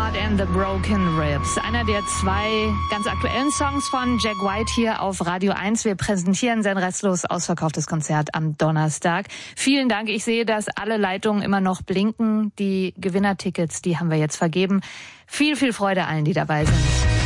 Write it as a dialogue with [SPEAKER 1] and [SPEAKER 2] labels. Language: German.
[SPEAKER 1] Heart and the Broken Ribs. Einer der 2 ganz aktuellen Songs von Jack White hier auf Radio 1. Wir präsentieren sein restlos ausverkauftes Konzert am Donnerstag. Vielen Dank. Ich sehe, dass alle Leitungen immer noch blinken. Die Gewinnertickets, die haben wir jetzt vergeben. Viel, viel Freude allen, die dabei sind.